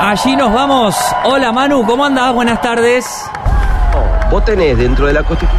Allí nos vamos. Hola Manu, ¿cómo andás? Buenas tardes. Vos tenés dentro de la Constitución.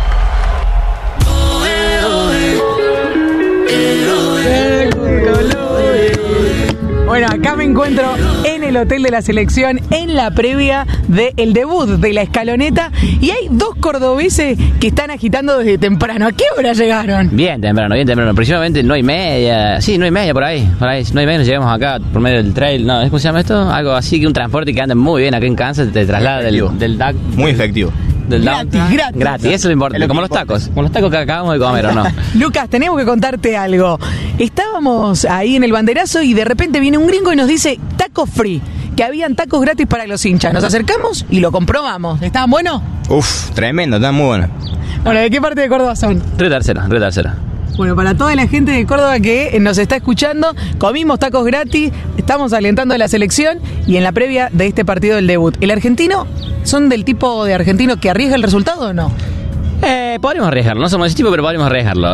Bueno, acá me encuentro en el hotel de la selección en la previa del debut de la escaloneta y hay dos cordobeses que están agitando desde temprano. ¿A qué hora llegaron? Bien temprano. Aproximadamente 9:30. Sí, 9:30 por ahí. 9:30 nos llegamos acá por medio del trail. No, ¿cómo se llama esto? Algo así que un transporte que anda muy bien acá en Kansas. Te traslada del DAC. Muy efectivo. Gratis. Eso es lo importante. Como los tacos. Como los tacos que acabamos de comer, ¿o no? Lucas, tenemos que contarte algo. Estábamos ahí en el banderazo y de repente viene un gringo y nos dice tacos free, que habían tacos gratis para los hinchas. Nos acercamos y lo comprobamos. ¿Estaban buenos? Uf, tremendo, están muy buenos. Bueno, ¿de qué parte de Córdoba son? Río Tercera. Bueno, para toda la gente de Córdoba que nos está escuchando, comimos tacos gratis, estamos alentando a la selección y en la previa de este partido del debut. ¿El argentino son del tipo de argentino que arriesga el resultado o no? Podríamos arriesgarlo, no somos ese tipo, pero podríamos arriesgarlo.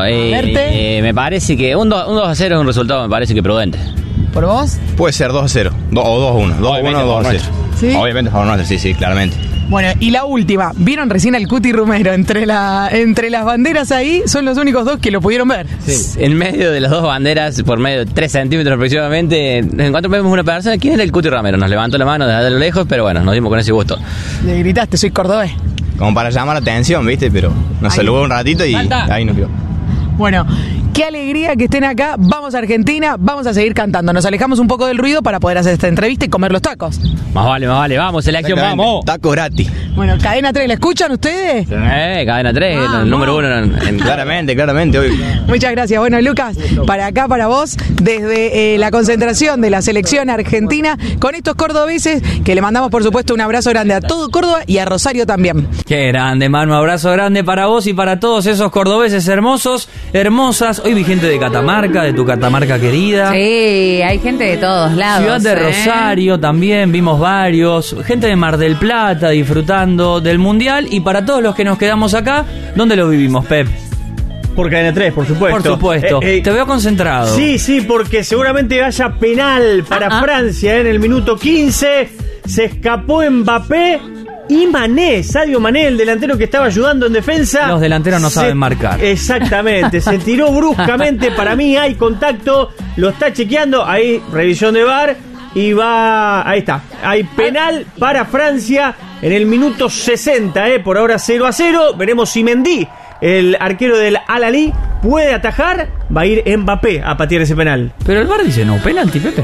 Me parece que un 2-0 es un resultado, me parece que prudente. ¿Por vos? Puede ser 2-0, o 2-1. 2-1 o 2-0. ¿Sí? Obviamente a favor nuestro, sí, claramente. Bueno, y la última, vieron recién al Cuti Romero, entre las banderas ahí, son los únicos dos que lo pudieron ver. Sí. En medio de las dos banderas, por medio de 3 centímetros aproximadamente, en cuanto vemos una persona, ¿quién era el Cuti Romero? Nos levantó la mano desde lo lejos, pero bueno, nos dimos con ese gusto. Le gritaste, soy cordobés. Como para llamar la atención, ¿viste? Pero nos saludó un ratito y ahí nos quedó. Bueno, qué alegría que estén acá. Vamos a Argentina, vamos a seguir cantando. Nos alejamos un poco del ruido para poder hacer esta entrevista y comer los tacos. Más vale, vamos, selección, vamos. Taco gratis. Bueno, Cadena 3, ¿la escuchan ustedes? Cadena 3, el número 1 Claramente, hoy. Muchas gracias. Bueno, Lucas, para acá, para vos, desde la concentración de la selección argentina, con estos cordobeses, que le mandamos, por supuesto, un abrazo grande a todo Córdoba y a Rosario también. Qué grande, Manu, abrazo grande para vos y para todos esos cordobeses hermosos, hermosas. Hoy vi gente de Catamarca, de tu Catamarca querida. Sí, hay gente de todos lados. Ciudad de Rosario también, vimos varios. Gente de Mar del Plata disfrutando del Mundial. Y para todos los que nos quedamos acá, ¿dónde lo vivimos, Pep? Por Cadena 3, por supuesto. Por supuesto. Te veo concentrado. Sí, porque seguramente haya penal para Francia en el minuto 15. Se escapó Mbappé y Mané, Sadio Mané, el delantero que estaba ayudando en defensa. Los delanteros no saben marcar. Exactamente, se tiró bruscamente. Para mí hay contacto, lo está chequeando. Ahí, revisión de VAR. Y va, ahí está. Hay penal para Francia en el minuto 60, por ahora 0-0. Veremos si Mendy, el arquero del Al-Ahly, puede atajar. Va a ir Mbappé a patear ese penal. Pero el VAR dice no, penalti, Pepe.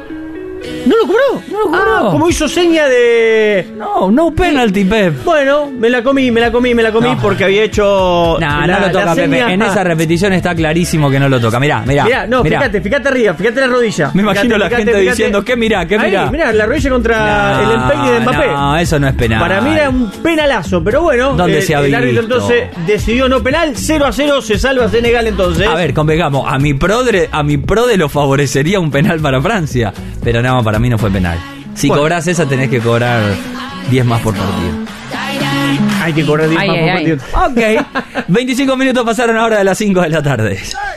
¿No lo cobró? Como hizo seña de... No penalty, Pep. Bueno, me la comí no. Porque había hecho... No lo toca, Pepe. En esa repetición está clarísimo que no lo toca. Mirá. Fíjate arriba, fíjate la rodilla. Me imagino la gente diciendo, ¿qué mirá? Ahí, mirá, la rodilla contra el empeine de Mbappé. No, eso no es penal. Para mí era un penalazo, pero bueno. ¿Dónde se ha visto? El árbitro entonces decidió no penal, 0-0, se salva Senegal entonces. A ver, convengamos, a mi prode lo favorecería un penal para Francia. Pero no, para mí no fue penal. Si cobrás esa, tenés que cobrar 10 más por partido. Hay que cobrar 10 más por partido. Ok. 25 minutos pasaron ahora de las 5 de la tarde.